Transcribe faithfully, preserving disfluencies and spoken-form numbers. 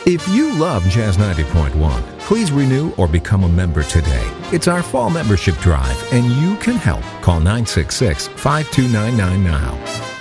If you love Jazz ninety point one, please renew or become a member today. It's our fall membership drive, and you can help. Call nine six six, five two nine nine now.